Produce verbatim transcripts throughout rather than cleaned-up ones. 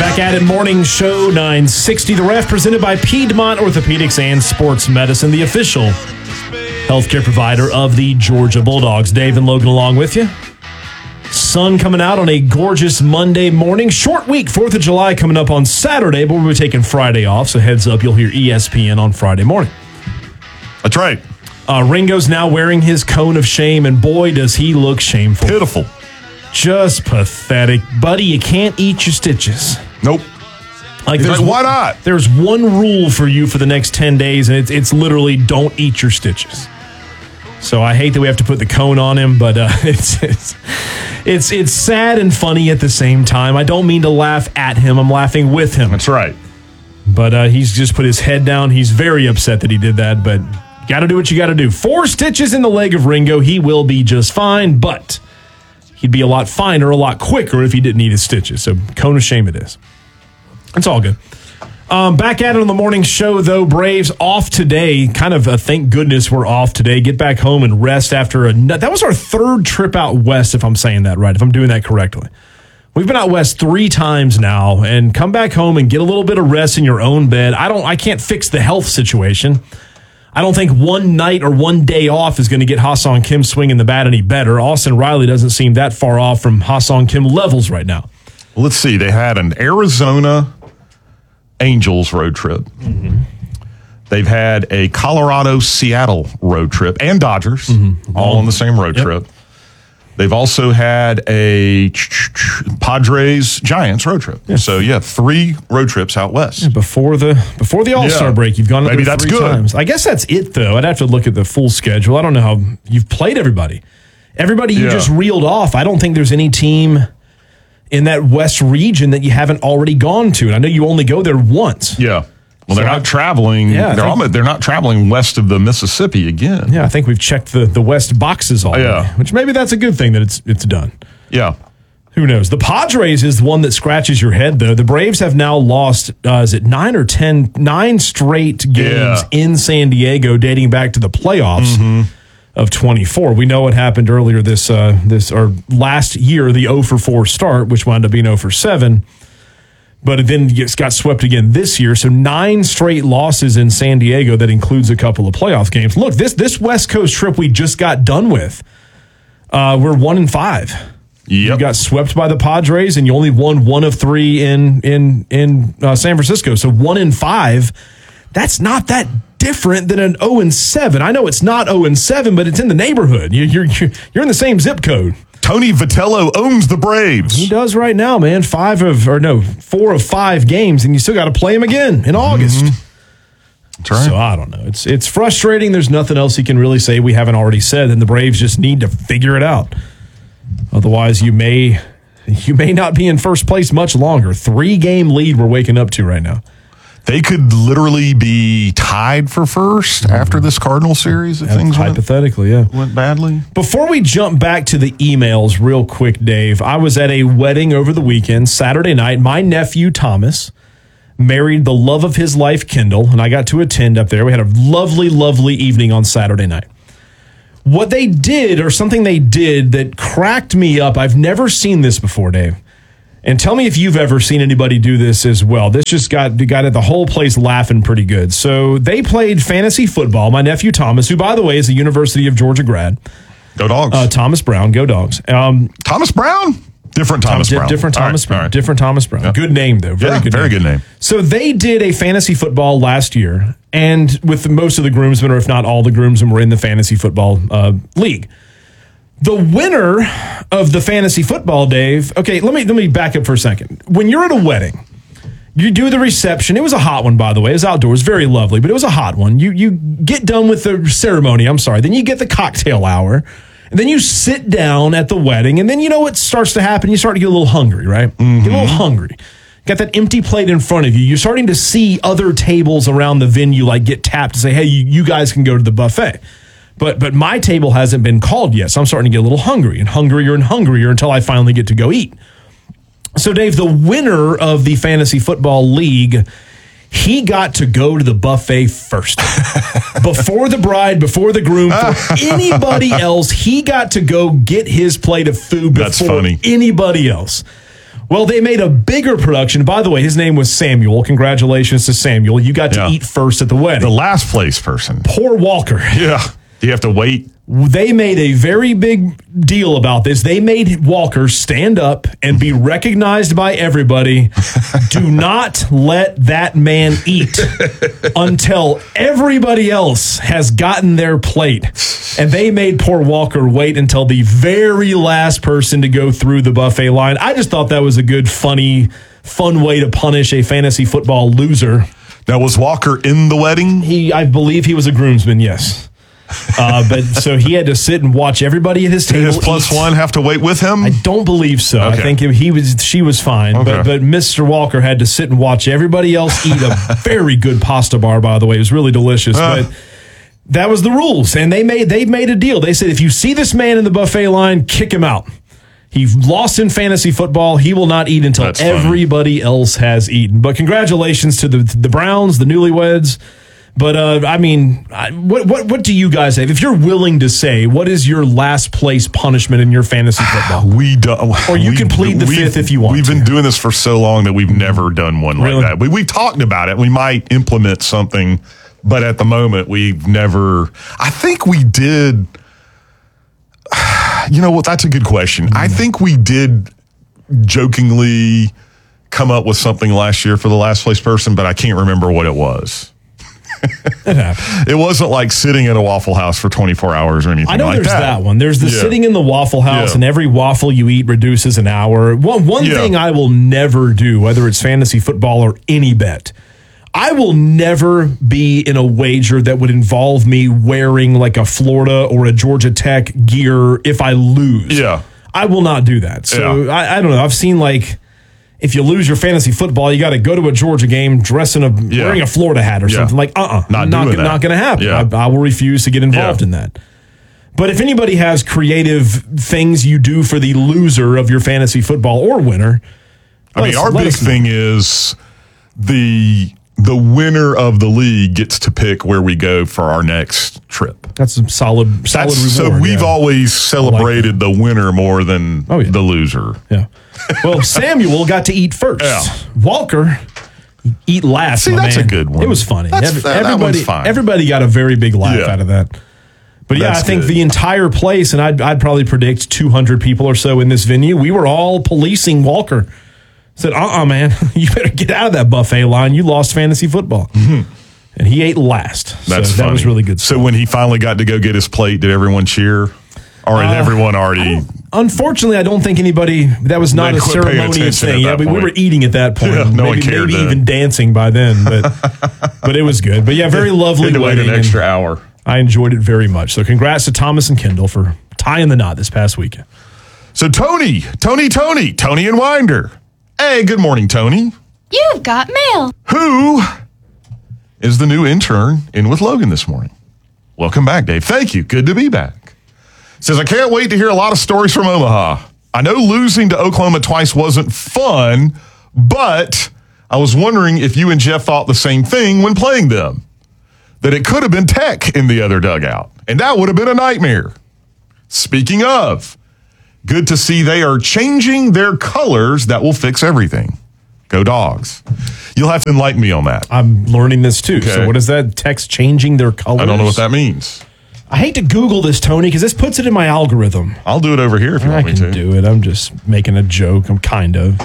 Back at it, morning show nine sixty. The Ref presented by Piedmont Orthopedics and Sports Medicine, the official healthcare provider of the Georgia Bulldogs. Dave and Logan along with you. Sun coming out on a gorgeous Monday morning. Short week, fourth of July coming up on Saturday, but we'll be taking Friday off, so heads up, you'll hear E S P N on Friday morning. That's right. Uh, Ringo's now wearing his cone of shame, and boy, does he look shameful. Pitiful. Just pathetic. Buddy, you can't eat your stitches. Nope. Like, like why not? There's one rule for you for the next ten days, and it's, it's literally don't eat your stitches. So I hate that we have to put the cone on him, but uh, it's, it's it's it's sad and funny at the same time. I don't mean to laugh at him. I'm laughing with him. That's right. But uh, he's just put his head down. He's very upset that he did that, but got to do what you got to do. Four stitches in the leg of Ringo. He will be just fine, but he'd be a lot finer, a lot quicker if he didn't eat his stitches. So cone of shame it is. It's all good. Um, back at it on the morning show, though. Braves off today. Kind of a thank goodness we're off today. Get back home and rest after a... That was our third trip out west, if I'm saying that right, if I'm doing that correctly. We've been out west three times now, and come back home and get a little bit of rest in your own bed. I don't. I can't fix the health situation. I don't think one night or one day off is going to get Ha-Seong Kim swinging the bat any better. Austin Riley doesn't seem that far off from Ha-Seong Kim levels right now. Well, let's see. They had an Arizona Angels road trip. Mm-hmm. They've had a Colorado-Seattle road trip and Dodgers, mm-hmm. all on the same road yep. trip. They've also had a Padres-Giants road trip. Yes. So, yeah, three road trips out west. Yeah, before the before the All-Star yeah. break, you've gone Maybe there that's three good. times. I guess that's it, though. I'd have to look at the full schedule. I don't know how you've played everybody. Everybody you yeah. just reeled off, I don't think there's any team in that west region that you haven't already gone to. And I know you only go there once. Yeah. Well, so they're not I, traveling. Yeah, they're, almost, they're not traveling west of the Mississippi again. Yeah, I think we've checked the, the west boxes already, yeah. which maybe that's a good thing that it's it's done. Yeah. Who knows? The Padres is the one that scratches your head, though. The Braves have now lost, uh, is it nine or ten, nine straight games yeah. in San Diego dating back to the playoffs mm-hmm. of twenty-four. We know what happened earlier this, uh, this or last year, the oh for four start, which wound up being oh for seven. But it then gets, got swept again this year. So nine straight losses in San Diego. That includes a couple of playoff games. Look, this this West Coast trip we just got done with, uh, we're one and five. Yep. You got swept by the Padres, and you only won one of three in in in uh, San Francisco. So one and five. That's not that different than an oh and seven. I know it's not oh and seven, but it's in the neighborhood. You, you're you're you're in the same zip code. Tony Vitello owns the Braves. He does right now, man. Five of, or no, four of five games, and you still got to play him again in August. Mm-hmm. That's right. So I don't know. It's it's frustrating. There's nothing else he can really say we haven't already said, and the Braves just need to figure it out. Otherwise, you may you may not be in first place much longer. Three game lead we're waking up to right now. They could literally be tied for first mm-hmm. after this Cardinal series if yeah, things hypothetically, went, yeah. went badly. Before we jump back to the emails real quick, Dave, I was at a wedding over the weekend, Saturday night. My nephew, Thomas, married the love of his life, Kendall, and I got to attend up there. We had a lovely, lovely evening on Saturday night. What they did, or something they did that cracked me up, I've never seen this before, Dave. And tell me if you've ever seen anybody do this as well. This just got got the whole place laughing pretty good. So they played fantasy football. My nephew Thomas, who, by the way, is a University of Georgia grad. Go Dogs. Uh, Thomas Brown. Go Dogs. Um, Thomas Brown? Different Thomas Tom, Brown. Different Thomas right, Brown. Right. Different Thomas Brown. Yeah. Good name, though. Very yeah, good very name. good name. So they did a fantasy football last year, and with most of the groomsmen, or if not all the groomsmen, were in the fantasy football uh, league. The winner of the fantasy football, Dave, okay, let me let me back up for a second. When you're at a wedding, you do the reception. It was a hot one, by the way. It was outdoors, very lovely, but it was a hot one. You you get done with the ceremony, I'm sorry. Then you get the cocktail hour, and then you sit down at the wedding, and then you know what starts to happen? You start to get a little hungry, right? Mm-hmm. Get a little hungry. Got that empty plate in front of you. You're starting to see other tables around the venue like get tapped to say, hey, you, you guys can go to the buffet. But but my table hasn't been called yet, so I'm starting to get a little hungry and hungrier and hungrier until I finally get to go eat. So, Dave, the winner of the Fantasy Football League, he got to go to the buffet first. Before the bride, before the groom, before anybody else, he got to go get his plate of food before That's funny. anybody else. Well, they made a bigger production. By the way, his name was Samuel. Congratulations to Samuel. You got to Yeah. eat first at the wedding. The last place person. Poor Walker. Yeah. Do you have to wait? They made a very big deal about this. They made Walker stand up and be recognized by everybody. Do not let that man eat until everybody else has gotten their plate. And they made poor Walker wait until the very last person to go through the buffet line. I just thought that was a good, funny, fun way to punish a fantasy football loser. Now, was Walker in the wedding? He, I believe he was a groomsman, yes. Uh, but so he had to sit and watch everybody at his Did table. his plus eat. one have to wait with him? I don't believe so. Okay. I think it, he was. She was fine, Okay. but but Mister Walker had to sit and watch everybody else eat a very good pasta bar. By the way, it was really delicious. Uh. But that was the rules, and they made they made a deal. They said if you see this man in the buffet line, kick him out. He lost in fantasy football. He will not eat until That's funny. everybody else has eaten. But congratulations to the the Browns, the newlyweds. But uh, I mean, I, what what what do you guys have? If you're willing to say, what is your last place punishment in your fantasy football? We do, Or you we- can plead the we've- fifth if you want We've to. been doing this for so long that we've never done one Really? like that. We we talked about it. We might implement something, but at the moment we've never. I think we did. You know what? That's a good question. Mm-hmm. I think we did jokingly come up with something last year for the last place person, but I can't remember what it was. It happened. It wasn't like sitting at a Waffle House for twenty-four hours or anything I know like there's that. that. one. There's the Yeah. sitting in the Waffle House, Yeah. and every waffle you eat reduces an hour. One one Yeah. thing I will never do, whether it's fantasy football or any bet, I will never be in a wager that would involve me wearing like a Florida or a Georgia Tech gear if I lose. Yeah. I will not do that. So Yeah. I, I don't know. I've seen like if you lose your fantasy football, you got to go to a Georgia game dressing a Yeah. wearing a Florida hat or Yeah. something. Like uh uh Not not doing that. not going to happen. Yeah. I, I will refuse to get involved Yeah. in that. But if anybody has creative things you do for the loser of your fantasy football or winner, I mean, let us- our let big us know. thing is the the winner of the league gets to pick where we go for our next trip. That's a solid, solid That's, reward. so we've yeah. always celebrated the winner more than Oh, yeah. the loser. Yeah. Well, Samuel got to eat first. Yeah. Walker eat last. See, my that's man. a good one. It was funny. That's- Every- that- that everybody, one's fine. everybody got a very big laugh Yeah. out of that. But yeah, That's I think good. the entire place, and I'd, I'd probably predict two hundred people or so in this venue, we were all policing Walker. Said, uh-uh, man, you better get out of that buffet line. You lost fantasy football. And he ate last. That's so funny. that was really good So stuff. when he finally got to go get his plate, did everyone cheer? Or Uh, had everyone already? Unfortunately, I don't think anybody, that was not They a quit paying ceremonious attention thing. at Yeah, that we, we point. were eating at that point. Yeah, no one maybe cared maybe then. even dancing by then. But but it was good. But yeah, very lovely Had to wait wedding. an and extra hour. I enjoyed it very much. So congrats to Thomas and Kendall for tying the knot this past weekend. So Tony, Tony, Tony, Tony and Winder. Hey, good morning, Tony. You've got mail. Who is the new intern in with Logan this morning? Welcome back, Dave. Thank you. Good to be back. Says, I can't wait to hear a lot of stories from Omaha. I know losing to Oklahoma twice wasn't fun, but I was wondering if you and Jeff thought the same thing when playing them. That it could have been Tech in the other dugout, and that would have been a nightmare. Speaking of, good to see they are changing their colors. That will fix everything. Go Dogs. You'll have to enlighten me on that. I'm learning this too. Okay. So what is that? Text changing their colors? I don't know what that means. I hate to Google this, Tony, because this puts it in my algorithm. I'll do it over here if you I want me can to. do it. I'm just making a joke. I'm kind of.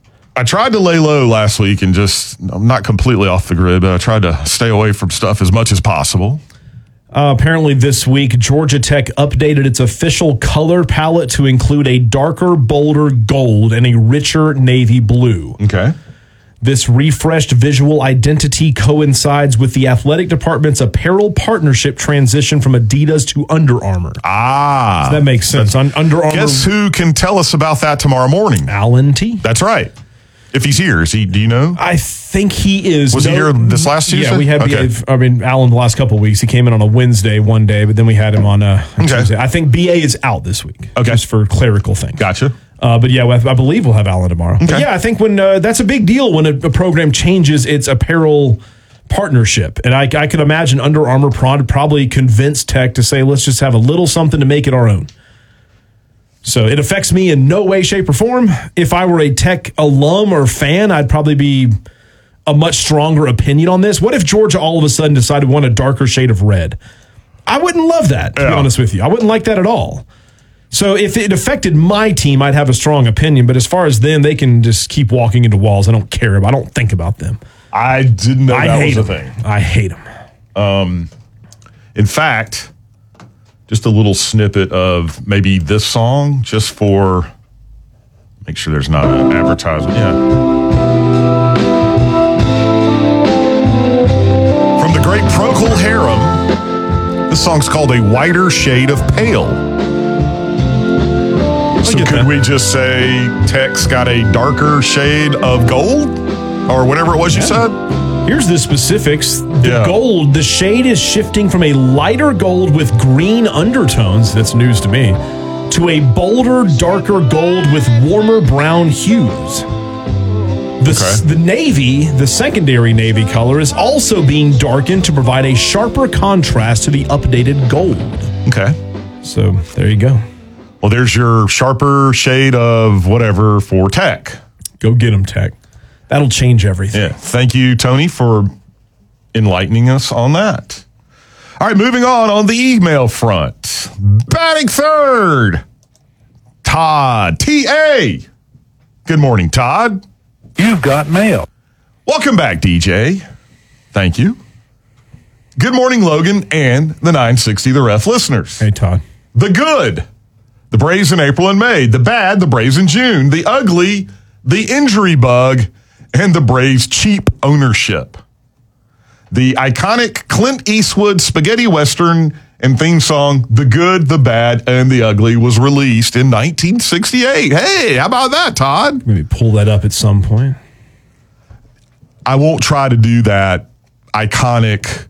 I tried to lay low last week and just, I'm not completely off the grid, but I tried to stay away from stuff as much as possible. Uh, apparently this week, Georgia Tech updated its official color palette to include a darker, bolder gold and a richer navy blue. Okay. This refreshed visual identity coincides with the athletic department's apparel partnership transition from Adidas to Under Armour. Ah. That makes sense. Un- Under Armour, Guess who can tell us about that tomorrow morning? Allen T. That's right. If he's here, is he, do you know? I think he is. Was he here this last Tuesday? Yeah, we had. Okay. I mean, Allen the last couple of weeks. He came in on a Wednesday one day, but then we had him on a Okay. Tuesday. I think B A is out this week. Okay. Just for clerical things. Gotcha. Uh, but yeah, I believe we'll have Allen tomorrow. But Okay. yeah, I think when uh, that's a big deal when a, a program changes its apparel partnership, and I, I could imagine Under Armour prod, probably convinced Tech to say, let's just have a little something to make it our own. So it affects me in no way, shape, or form. If I were a Tech alum or fan, I'd probably be a much stronger opinion on this. What if Georgia all of a sudden decided to want a darker shade of red? I wouldn't love that, to yeah. be honest with you. I wouldn't like that at all. So if it affected my team, I'd have a strong opinion. But as far as them, they can just keep walking into walls. I don't care about. I don't think about them. I didn't know I that hate was a them. thing. I hate them. Um, in fact, just a little snippet of maybe this song, just for make sure there's not an advertisement. Yeah. From the great Procol Harum, this song's called A Whiter Shade of Pale. So could that. we just say Tech's got a darker shade of gold? Or whatever it was you yeah. said? Here's the specifics. The yeah. gold, the shade is shifting from a lighter gold with green undertones, that's news to me, to a bolder, darker gold with warmer brown hues. The, okay. the navy, the secondary navy color, is also being darkened to provide a sharper contrast to the updated gold. Okay. So there you go. Well, there's your sharper shade of whatever for Tech. Go get them, Tech. That'll change everything. Yeah. Thank you, Tony, for enlightening us on that. All right, moving on on the email front. Batting third, Todd, T A. Good morning, Todd. You've got mail. Welcome back, D J. Thank you. Good morning, Logan, and the nine sixty The Ref listeners. Hey, Todd. The good, the Braves in April and May. The bad, the Braves in June. The ugly, the injury bug, and the Braves' cheap ownership. The iconic Clint Eastwood spaghetti western and theme song, The Good, the Bad, and the Ugly, was released in nineteen sixty-eight. Hey, how about that, Todd? Maybe pull that up at some point. I won't try to do that iconic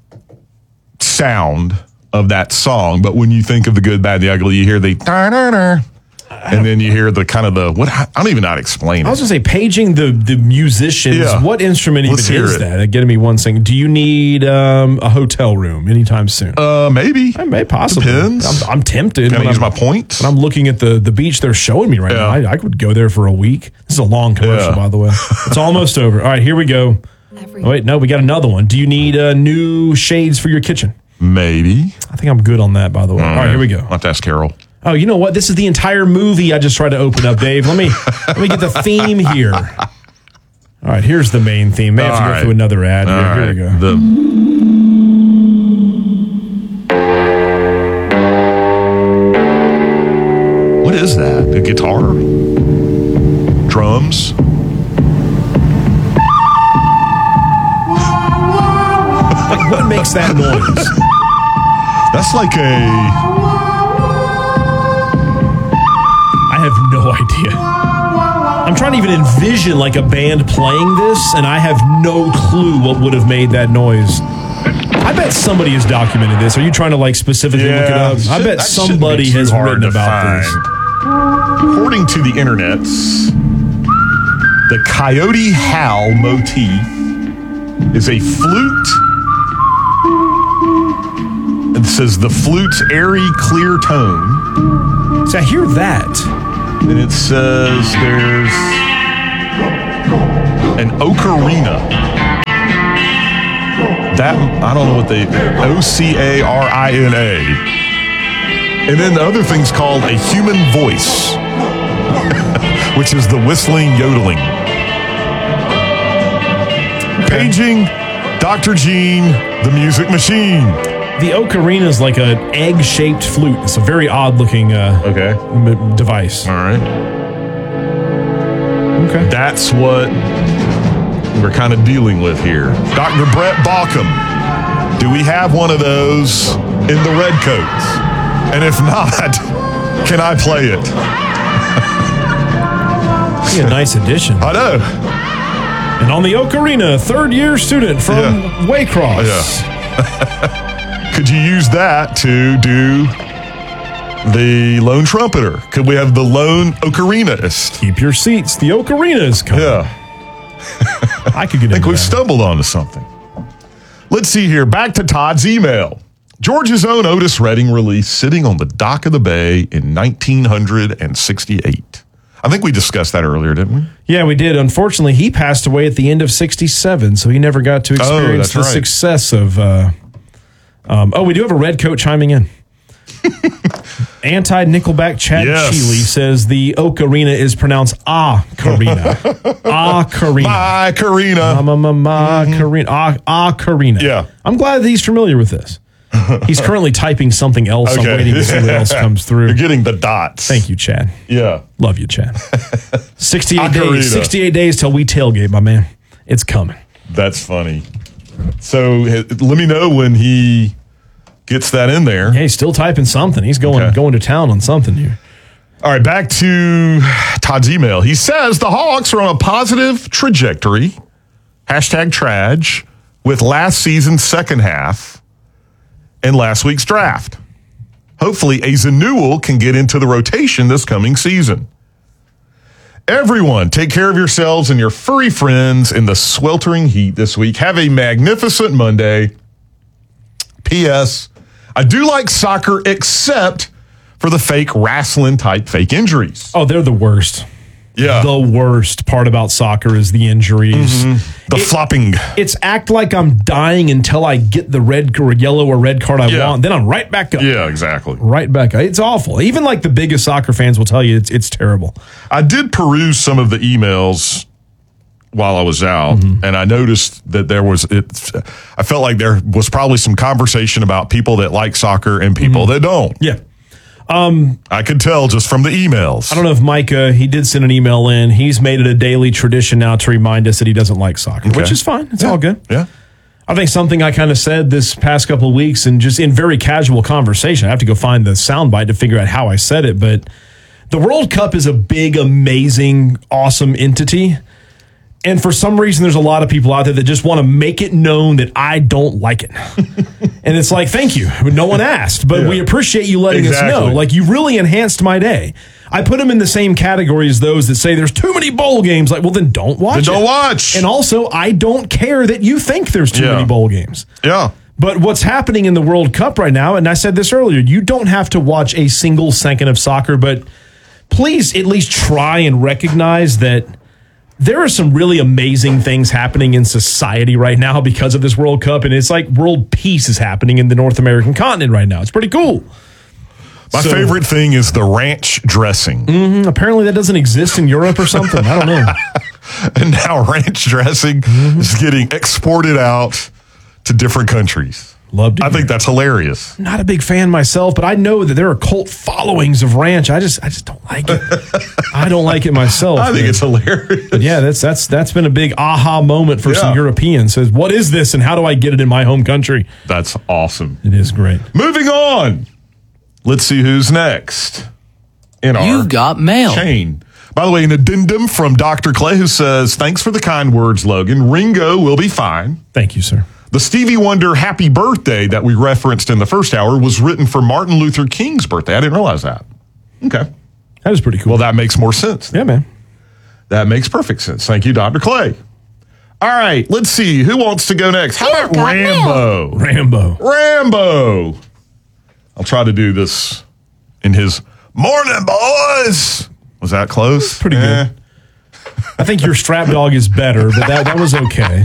sound of that song, but when you think of The Good, Bad, the Ugly, you hear the da-da-da, and then you hear the kind of the, what, I don't even know how to explain it. I was going to say, paging the, the musicians, yeah. what instrument even Let's is it. that? Getting me one thing. Do you need um, a hotel room anytime soon? Uh, maybe. I may possibly. Depends. I'm, I'm tempted. Can I use my points? When I'm looking at the, the beach they're showing me right yeah. now, I, I could go there for a week. This is a long commercial, yeah. by the way. It's almost over. All right, here we go. Oh, wait, no, we got another one. Do you need uh, new shades for your kitchen? Maybe. I think I'm good on that, by the way. All right, All right here we go. I'll have to ask Carol. Oh, you know what? This is the entire movie I just tried to open up, Dave. Let me let me get the theme here. All right, here's the main theme. May have to All go right. through another ad. All Here, right. here we go. The what is that? The guitar? Drums? Like, what makes that noise? That's like a... I have no idea. I'm trying to even envision like a band playing this, and I have no clue what would have made that noise. I bet somebody has documented this. Are you trying to like specifically yeah, look it up? I bet somebody has written about find. this. According to the internets, the Coyote Howl motif is a flute. It says the flute's airy, clear tone. So I hear that. And it says there's an ocarina. That, I don't know what they, O C A R I N A. And then the other thing's called a human voice, which is the whistling yodeling. Paging Doctor Gene, the music machine. The ocarina is like an egg-shaped flute. It's a very odd-looking uh, okay. m- device. All right. Okay. That's what we're kind of dealing with here. Doctor Brett Baucom, do we have one of those in the red coats? And if not, can I play it? Be a nice addition. I know. And on the ocarina, third-year student from yeah. Waycross. Yeah. Could you use that to do the lone trumpeter? Could we have the lone ocarinaist? Keep your seats. The ocarina is coming. Yeah. I could get I think into we've that. stumbled onto something. Let's see here. Back to Todd's email. Georgia's own Otis Redding released Sitting on the Dock of the Bay in nineteen sixty-eight. I think we discussed that earlier, didn't we? Yeah, we did. Unfortunately, he passed away at the end of sixty-seven, so he never got to experience oh, the right. success of... Uh, um, oh, we do have a red coat chiming in. Anti-Nickelback Chad Yes. Sheely says the Ocarina is pronounced Ah Karina. Ah Karina. Bye, Karina. Ma ma ma Karina. Ah Ah Karina. Yeah. I'm glad that he's familiar with this. He's currently typing something else. Okay. I'm waiting to see what else comes through. You're getting the dots. Thank you, Chad. Yeah. Love you, Chad. sixty-eight Ocarina. days. sixty-eight days till we tailgate, my man. It's coming. That's funny. So h- let me know when he gets that in there. Yeah, he's still typing something. He's going Okay. going to town on something here. All right, back to Todd's email. He says the Hawks are on a positive trajectory, hashtag Traj, with last season's second half and last week's draft. Hopefully, Asa Newell can get into the rotation this coming season. Everyone, take care of yourselves and your furry friends in the sweltering heat this week. Have a magnificent Monday. P S. I do like soccer except for the fake wrestling type fake injuries. Oh, they're the worst. Yeah. The worst part about soccer is the injuries. The It- flopping. It's act like I'm dying until I get the red or yellow or red card I Yeah. want. Then I'm right back up. Yeah, exactly. Right back up. It's awful. Even like the biggest soccer fans will tell you it's it's terrible. I did peruse some of the emails while I was out, Mm-hmm. and I noticed that there was, it, I felt like there was probably some conversation about people that like soccer and people Mm-hmm. that don't. Yeah. I could tell just from the emails. I don't know if Micah, he did send an email in. He's made it a daily tradition now to remind us that he doesn't like soccer, which is fine. It's Yeah. all good. Yeah. I think something I kind of said this past couple of weeks and just in very casual conversation, I have to go find the soundbite to figure out how I said it, but the World Cup is a big, amazing, awesome entity. And for some reason, there's a lot of people out there that just want to make it known that I don't like it. And it's like, thank you. No one asked, but Yeah. we appreciate you letting us Exactly. know. Like, you really enhanced my day. I put them in the same category as those that say there's too many bowl games. Like, well, then don't watch Then it. don't watch. And also, I don't care that you think there's too Yeah. many bowl games. Yeah. But what's happening in the World Cup right now, and I said this earlier, you don't have to watch a single second of soccer, but please at least try and recognize that there are some really amazing things happening in society right now because of this World Cup, and it's like world peace is happening in the North American continent right now. It's pretty cool. My So- favorite thing is the ranch dressing. Mm, apparently that doesn't exist in Europe or something. I don't know. And now ranch dressing Mm-hmm. is getting exported out to different countries. Love to I hear think it. that's hilarious. Not a big fan myself, but I know that there are cult followings of ranch. I just I just don't like it. I don't like it myself. I think man. it's hilarious. But yeah, that's that's that's been a big aha moment for some Yeah. Europeans. Says, what is this and how do I get it in my home country? That's awesome. It is great. Moving on. Let's see who's next in our You've got mail. chain. By the way, an addendum from Doctor Clay who says, thanks for the kind words, Logan. Ringo will be fine. Thank you, sir. The Stevie Wonder Happy Birthday that we referenced in the first hour was written for Martin Luther King's birthday. I didn't realize that. Okay. That is pretty cool. Well, that makes more sense. yeah, man. That makes perfect sense. Thank you, Doctor Clay. All right, let's see. Who wants to go next? How about got Rambo? Rambo. Rambo. I'll try to do this in his morning, boys. Was that close? Pretty Eh. good. I think your strap dog is better, but that, that was okay.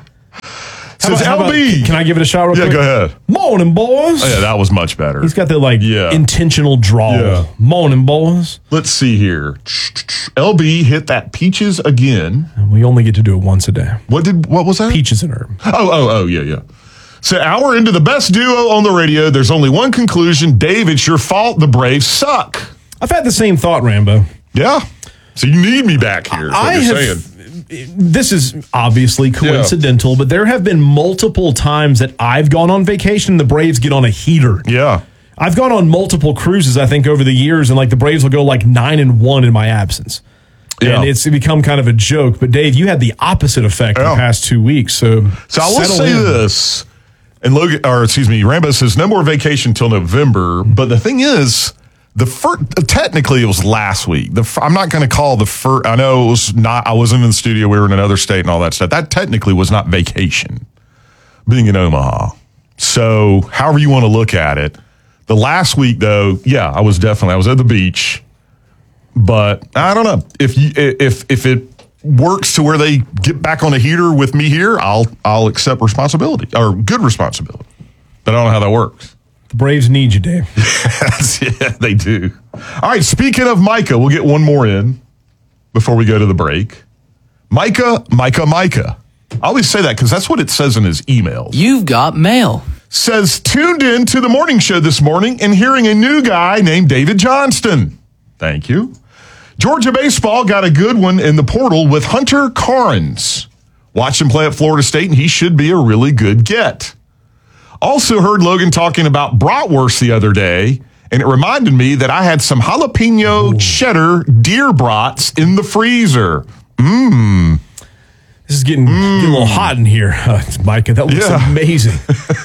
Says How about- L B. Can I give it a shot real Yeah, quick? go ahead. Morning, boys. Oh, yeah, that was much better. He's got that like Yeah. intentional drawl. Yeah. Morning, boys. Let's see here. L B hit that peaches again. We only get to do it once a day. What did? What was that? Peaches and herb. Oh, oh, oh, yeah, yeah. So hour into the best duo on the radio, there's only one conclusion. Dave, it's your fault. The Braves suck. I've had the same thought, Rambo. Yeah. So you need me back here. Is what I you're have. saying. This is obviously coincidental, but there have been multiple times that I've gone on vacation and the Braves get on a heater. Yeah. I've gone on multiple cruises, I think, over the years, and like the Braves will go like nine and one in my absence. Yeah. And it's become kind of a joke. But Dave, you had the opposite effect Yeah. the past two weeks. So, So I will settle say in. this, and Logan, or excuse me, Rambo says no more vacation till November. But the thing is, the first, technically it was last week. The fir- I'm not going to call the first. I know it was not. I wasn't in the studio. We were in another state and all that stuff. That technically was not vacation. Being in Omaha, So however you want to look at it. The last week, though, yeah, I was definitely, I was at the beach. But I don't know. If you, if if it works to where they get back on a heater with me here, I'll I'll accept responsibility, or good responsibility. But I don't know how that works. The Braves need you, Dave. Yeah, they do. All right, speaking of Micah, we'll get one more in before we go to the break. Micah, Micah, Micah. I always say that because that's what it says in his emails. You've got mail. Says, tuned in to the morning show this morning and hearing a new guy named David Johnston. Thank you. Georgia baseball got a good one in the portal with Hunter Carnes. Watched him play at Florida State, and he should be a really good get. Also heard Logan talking about bratwurst the other day, and it reminded me that I had some jalapeno Ooh. cheddar deer brats in the freezer. Mmm. This is getting, mm. getting a little hot in here, uh, Micah. That looks yeah. amazing.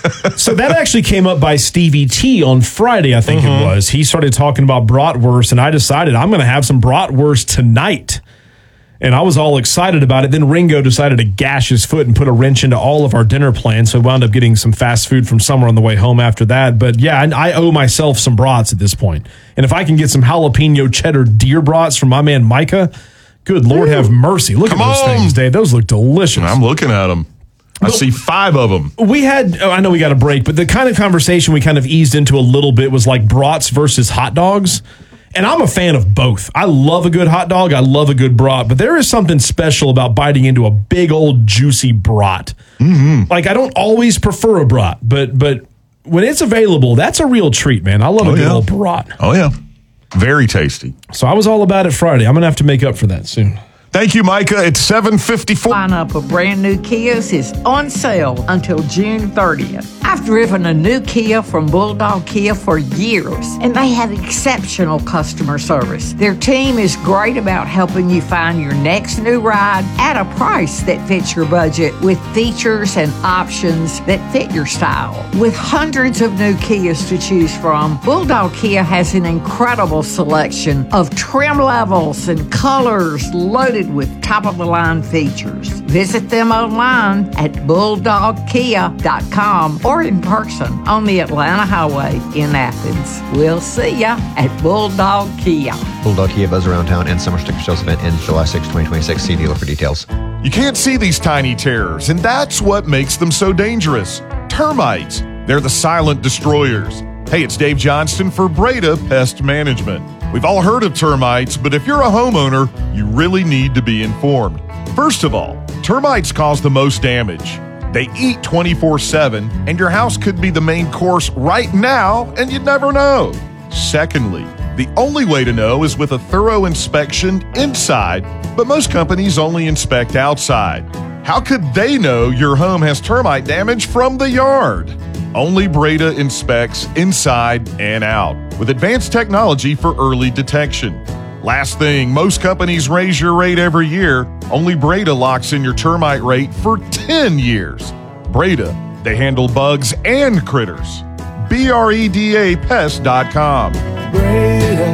So that actually came up by Stevie T on Friday, I think mm-hmm. it was. He started talking about bratwurst, and I decided I'm going to have some bratwurst tonight. And I was all excited about it. Then Ringo decided to gash his foot and put a wrench into all of our dinner plans, so I wound up getting some fast food from somewhere on the way home after that. But yeah, I, I owe myself some brats at this point. And if I can get some jalapeno cheddar deer brats from my man Micah, good Lord Ooh. have mercy. Look Come at those on. things, Dave. Those look delicious. I'm looking at them. I but see five of them. We had, oh, I know we got a break, but the kind of conversation we kind of eased into a little bit was like brats versus hot dogs. And I'm a fan of both. I love a good hot dog. I love a good brat. But there is something special about biting into a big old juicy brat. Mm-hmm. Like, I don't always prefer a brat, but but when it's available, that's a real treat, man. I love oh, a good yeah. old brat. Oh, yeah. Very tasty. So I was all about it Friday. I'm going to have to make up for that soon. Thank you, Micah. It's seven fifty-four. Lineup of brand new Kias is on sale until June thirtieth. I've driven a new Kia from Bulldog Kia for years, and they have exceptional customer service. Their team is great about helping you find your next new ride at a price that fits your budget with features and options that fit your style. With hundreds of new Kias to choose from, Bulldog Kia has an incredible selection of trim levels and colors loaded with top-of-the-line features. Visit them online at bulldog kia dot com or in person on the Atlanta Highway in Athens. We'll see ya at Bulldog Kia. Bulldog Kia Buzz Around Town and Summer Sticker Sales event ends July sixth, twenty twenty-six. See dealer for details. You can't see these tiny terrors, and that's what makes them so dangerous. Termites. They're the silent destroyers. Hey, it's Dave Johnston for Breda Pest Management. We've all heard of termites, but if you're a homeowner, you really need to be informed. First of all, termites cause the most damage. They eat twenty-four seven, and your house could be the main course right now, and you'd never know. Secondly, the only way to know is with a thorough inspection inside, but most companies only inspect outside. How could they know your home has termite damage from the yard? Only Breda inspects inside and out with advanced technology for early detection. Last thing, most companies raise your rate every year. Only Breda locks in your termite rate for ten years. Breda, they handle bugs and critters. B R E D A pest dot com. Breda,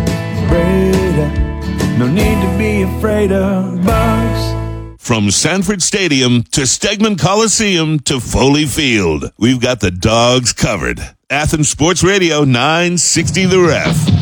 Breda, no need to be afraid of bugs. From Sanford Stadium to Stegman Coliseum to Foley Field, we've got the dogs covered. Athens Sports Radio nine sixty The Ref.